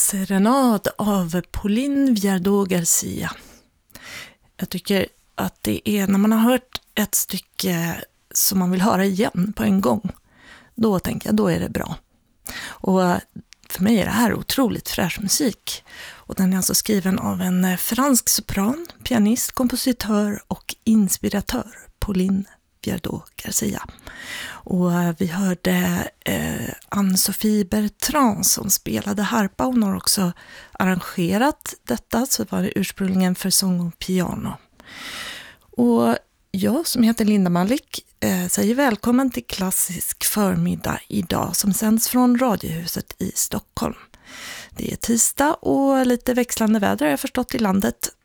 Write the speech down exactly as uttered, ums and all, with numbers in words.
Serenad av Pauline Viardot Garcia. Jag tycker att det är när man har hört ett stycke som man vill höra igen på en gång. Då tänker jag, då är det bra. Och för mig är det här otroligt fräsch musik. Och den är alltså skriven av en fransk sopran, pianist, kompositör och inspiratör, Pauline Viardot Garcia. Och vi hörde eh, Anne-Sophie Bertrand som spelade harpa. Hon har också arrangerat detta, så var det ursprungligen för sång och piano. Och jag som heter Linda Malik eh, säger välkommen till Klassisk förmiddag idag som sänds från Radiohuset i Stockholm. Det är tisdag och lite växlande väder har jag förstått i landet.